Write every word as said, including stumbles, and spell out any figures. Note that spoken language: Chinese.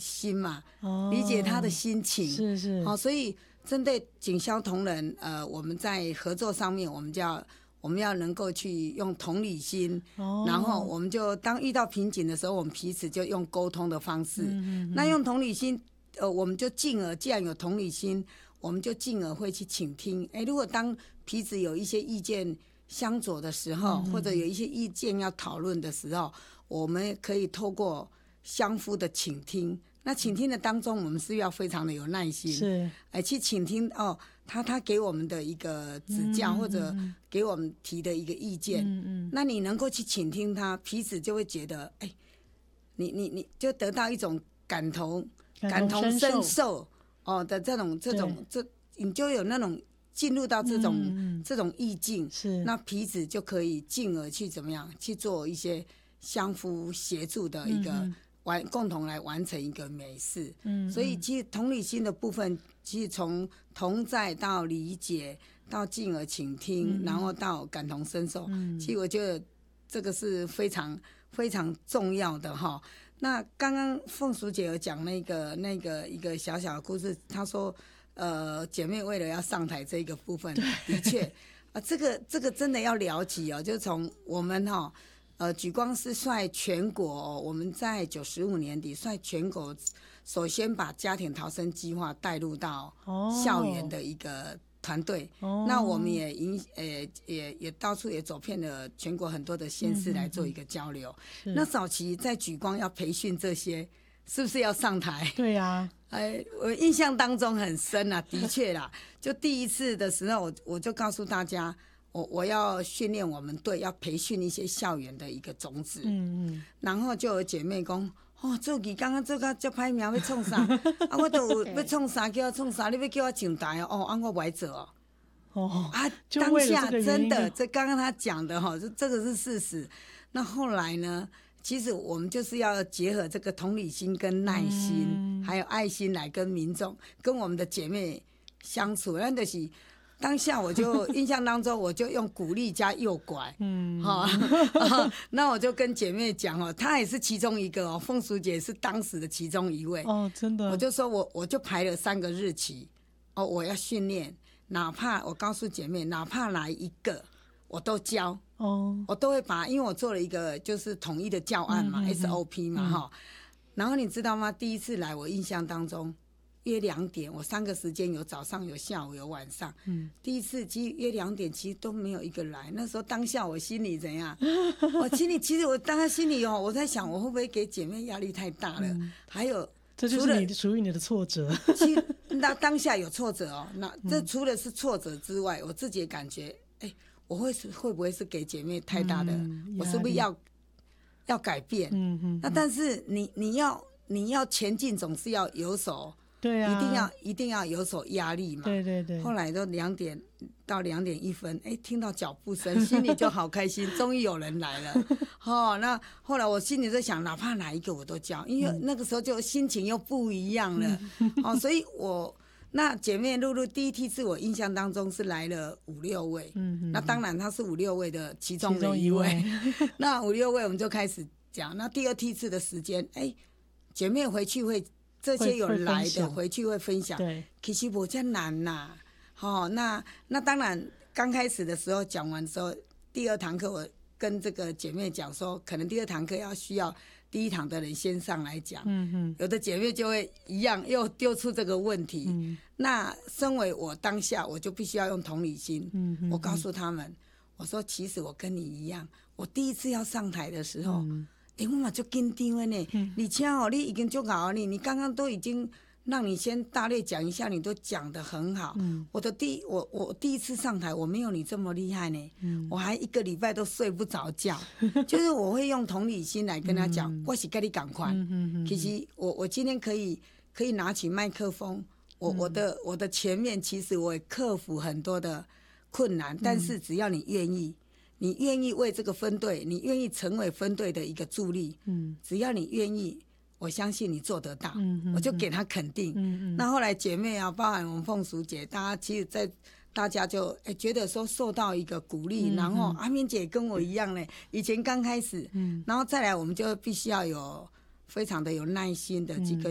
心嘛， 哦， 理解他的心情， 是是， 好、哦，所以针对警消同仁，呃，我们在合作上面，我们就要我们要能够去用同理心， 哦， 然后我们就当遇到瓶颈的时候，我们彼此就用沟通的方式， 嗯嗯嗯， 那用同理心，呃，我们就进而既然有同理心，我们就进而会去倾听。哎，如果当彼此有一些意见相左的时候， 嗯嗯嗯， 或者有一些意见要讨论的时候，我们可以透过相互的倾听。那倾听的当中，我们是要非常的有耐心， 是， 哎，去倾听哦，他他给我们的一个指教， 嗯嗯嗯， 或者给我们提的一个意见， 嗯嗯， 那你能够去倾听他，彼此就会觉得，哎，你你你就得到一种感同感同身受哦的这种这种这，你就有那种进入到这种、嗯嗯、这种意境， 是， 那彼此就可以进而去怎么样去做一些相互协助的一个。嗯嗯完共同来完成一个美事，嗯，所以其实同理心的部分，其实从同在到理解，到进而倾听，嗯、然后到感同身受，嗯，其实我觉得这个是非常非常重要的哈。那刚刚凤淑姐有讲那个那个一个小小的故事，她说，呃，姐妹为了要上台这个部分，的确啊，这个这个真的要了解哦，就从我们哈。呃，莒光是率全国、哦，我们在九十五年底率全国，首先把家庭逃生计划带入到校园的一个团队。哦、那我们也引呃也也到处也走遍了全国很多的县市来做一个交流。嗯、那早期在莒光要培训这些，是不是要上台？ 对呀、啊。 哎，我印象当中很深啊，的确啦。就第一次的时候，我我就告诉大家。我我要训练我们队，要培训一些校园的一个种子。嗯嗯。然后就有姐妹讲，哦，做期刚刚做到这歹名，要创啥？啊，我都有要创啥，叫我创啥？你要叫我上台哦？哦，啊，我不爱做哦。哦。啊，当下真的，这刚刚他讲的哈，这这个是事实。那后来呢？其实我们就是要结合这个同理心跟耐心，嗯、还有爱心来跟民众、跟我们的姐妹相处，那就是。当下我就印象当中，我就用鼓励加诱拐，嗯，哈、哦，那我就跟姐妹讲哦，她也是其中一个哦，凤淑姐是当时的其中一位哦，真的， 我就说我我就排了三个日期，哦，我要训练，哪怕我告诉姐妹，哪怕来一个我都教哦，我都会把，因为我做了一个就是统一的教案嘛、嗯、，S O P 嘛哈、嗯，然后你知道吗？第一次来，我印象当中。约两点，我三个时间有早上有下午有晚上。嗯，第一次其实约两点，其实都没有一个来。那时候当下我心里怎样？我心里其实我当下心里哦，我在想我会不会给姐妹压力太大了？嗯、还有， 这就是你属于你的挫折。 其实那当下有挫折哦，那这除了是挫折之外，我自己也感觉，哎，我会是会不会是给姐妹太大的？嗯、我是不是要要改变？嗯嗯。那但是你你要你要前进，总是要有所。 对啊， 一定要一定要有所压力嘛。 对对对。 后来都两点到两点一分，哎，听到脚步声，心里就好开心，终于有人来了。哦，那后来我心里在想，哪怕哪一个我都教，因为那个时候就心情又不一样了。嗯、哦，所以我那姐妹露露第一梯次，我印象当中是来了五六位。嗯嗯。那当然她是五六位的其中的一位。一那五六位我们就开始讲。那第二梯次的时间，哎，姐妹回去会。这些有来的回去会分享， 对， 其实不这难呐、啊。好、哦，那那当然，刚开始的时候讲完之后，第二堂课我跟这个姐妹讲说，可能第二堂课要需要第一堂的人先上来讲。嗯嗯，有的姐妹就会一样又丢出这个问题。嗯，那身为我当下，我就必须要用同理心。嗯嗯，我告诉他们，我说其实我跟你一样，我第一次要上台的时候。嗯哎、欸，我嘛就紧张的呢，嗯、而且哦，你已经就好你，你刚刚都已经让你先大略讲一下，你都讲得很好。嗯、我的第我我第一次上台，我没有你这么厉害呢，嗯、我还一个礼拜都睡不着觉，就是我会用同理心来跟他讲，嗯、我是跟你赶快。嗯嗯嗯、其实我我今天可以可以拿起麦克风，我、嗯、我的我的前面其实我也克服很多的困难，嗯、但是只要你愿意。你愿意为这个分队，你愿意成为分队的一个助力，嗯，只要你愿意，我相信你做得到，嗯嗯、我就给他肯定。嗯嗯、那后来姐妹啊，包含我们凤淑姐，大家其实在大家就哎觉得说受到一个鼓励，嗯、然后阿明姐跟我一样呢，以前刚开始，嗯、然后再来我们就必须要有非常的有耐心的几个。